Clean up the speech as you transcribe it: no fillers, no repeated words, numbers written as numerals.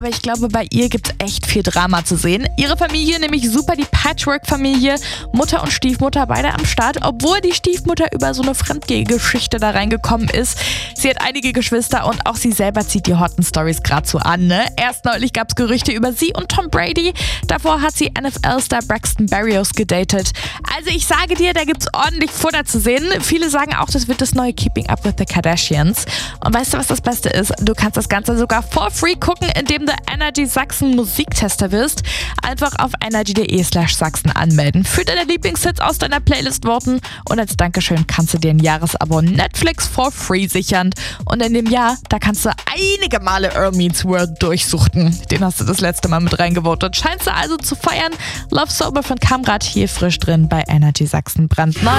Aber ich glaube, bei ihr gibt's echt viel Drama zu sehen. Ihre Familie, nämlich super die Patchwork-Familie, Mutter und Stiefmutter beide am Start, obwohl die Stiefmutter über so eine Fremdgehe-Geschichte da reingekommen ist. Sie hat einige Geschwister und auch sie selber zieht die hotten Stories gerade so an, ne? Erst neulich gab's Gerüchte über sie und Tom Brady. Davor hat sie NFL-Star Braxton Berrios gedatet. Also ich sage dir, da gibt's ordentlich Futter zu sehen. Viele sagen auch, das wird das neue Keeping Up with the Kardashians. Und weißt du, was das Beste ist? Du kannst das Ganze sogar for free gucken, indem du Energy Sachsen Musiktester wirst. Einfach auf energy.de/Sachsen anmelden. Für deine Lieblingshits aus deiner Playlist voten und als Dankeschön kannst du dir ein Jahresabo Netflix for free sichern. Und in dem Jahr, da kannst du einige Male Earl Meets World durchsuchten. Den hast du das letzte Mal mit reingevotet. Scheinst du also zu feiern? Love Sober von Kamrat hier frisch drin bei Energy Sachsen brandneu.